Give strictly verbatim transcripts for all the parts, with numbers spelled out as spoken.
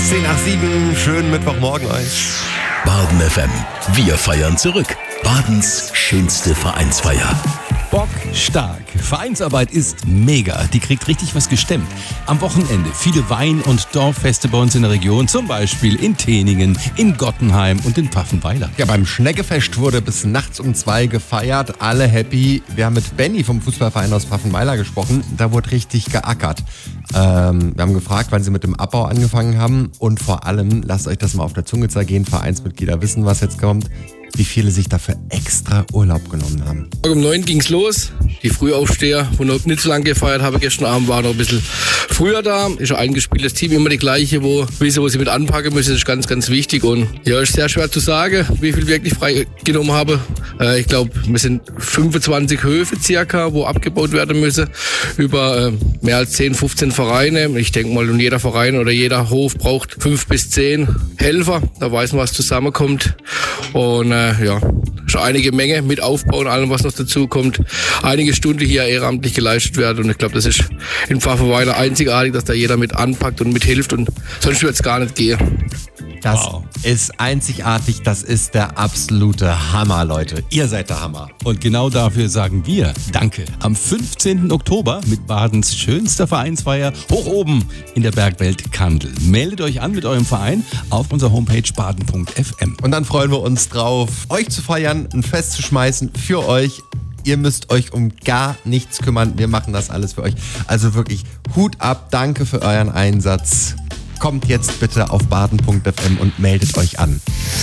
zehn nach sieben, schönen Mittwochmorgen euch. Baden F M. Wir feiern zurück. Badens schönste Vereinsfeier. Bock stark. Vereinsarbeit ist mega. Die kriegt richtig was gestemmt. Am Wochenende viele Wein- und Dorffeste bei uns in der Region. Zum Beispiel in Teningen, in Gottenheim und in Pfaffenweiler. Ja, beim Schneggefest wurde bis nachts um zwei gefeiert. Alle happy. Wir haben mit Benny vom Fußballverein aus Pfaffenweiler gesprochen. Da wurde richtig geackert. Ähm, wir haben gefragt, wann sie mit dem Abbau angefangen haben. Und vor allem, lasst euch das mal auf der Zunge zergehen. Vereinsmitglieder wissen, was jetzt kommt. Wie viele sich dafür extra Urlaub genommen haben. Um neun ging's los. Die Frühaufsteher, wo noch nicht so lange gefeiert habe, gestern Abend war noch ein bisschen früher da. Ist ein eingespieltes Team, immer die gleiche, wo wissen, wo sie mit anpacken müssen. Das ist ganz, ganz wichtig. Und ja, ist sehr schwer zu sagen, wie viel wirklich freigenommen habe. Äh, ich glaube, wir sind fünfundzwanzig Höfe circa, wo abgebaut werden müssen. Über äh, mehr als zehn, fünfzehn Vereine. Ich denke mal, und jeder Verein oder jeder Hof braucht fünf bis zehn Helfer. Da weiß man, was zusammenkommt. Und äh, ja, schon einige Menge mit Aufbau und allem, was noch dazu kommt. Einige Stunden hier ehrenamtlich geleistet werden und ich glaube, das ist in Pfaffenweiler einzigartig, dass da jeder mit anpackt und mithilft und sonst wird es gar nicht gehen. Das Wow. ist einzigartig, das ist der absolute Hammer, Leute. Ihr seid der Hammer. Und genau dafür sagen wir Danke. Am fünfzehnten Oktober mit Badens schönster Vereinsfeier hoch oben in der Bergwelt Kandel. Meldet euch an mit eurem Verein auf unserer Homepage baden punkt f m. Und dann freuen wir uns drauf, euch zu feiern, ein Fest zu schmeißen für euch. Ihr müsst euch um gar nichts kümmern. Wir machen das alles für euch. Also wirklich Hut ab, danke für euren Einsatz. Kommt jetzt bitte auf baden punkt f m und meldet euch an.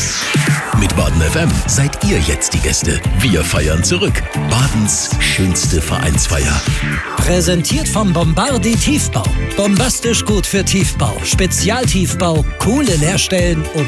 Mit Baden F M seid ihr jetzt die Gäste. Wir feiern zurück. Badens schönste Vereinsfeier. Präsentiert vom Bombardi Tiefbau. Bombastisch gut für Tiefbau. Spezialtiefbau, coole Leerstellen und